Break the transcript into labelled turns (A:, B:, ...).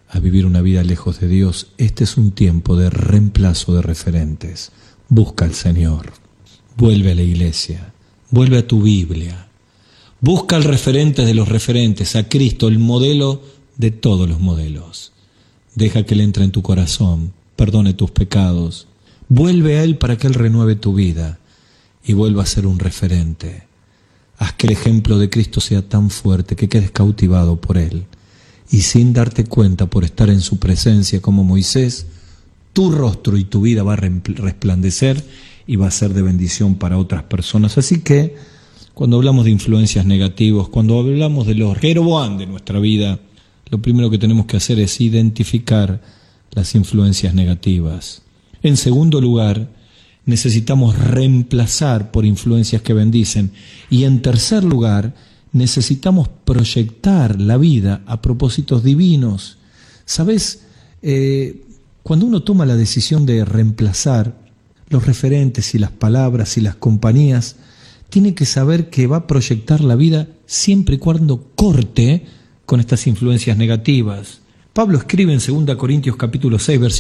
A: a vivir una vida lejos de Dios, este es un tiempo de reemplazo de referentes. Busca al Señor, vuelve a la iglesia, vuelve a tu Biblia, busca al referente de los referentes, a Cristo, el modelo de todos los modelos. Deja que Él entre en tu corazón, perdone tus pecados, vuelve a Él para que Él renueve tu vida y vuelva a ser un referente. Haz que el ejemplo de Cristo sea tan fuerte que quedes cautivado por Él. Y sin darte cuenta, por estar en su presencia como Moisés, tu rostro y tu vida va a resplandecer y va a ser de bendición para otras personas. Así que, cuando hablamos de influencias negativas, cuando hablamos de los Jeroboam de nuestra vida, lo primero que tenemos que hacer es identificar las influencias negativas. En segundo lugar, necesitamos reemplazar por influencias que bendicen. Y en tercer lugar, necesitamos proyectar la vida a propósitos divinos. ¿Sabes? Cuando uno toma la decisión de reemplazar los referentes y las palabras y las compañías, tiene que saber que va a proyectar la vida siempre y cuando corte con estas influencias negativas. Pablo escribe en 2 Corintios capítulo 6, versículo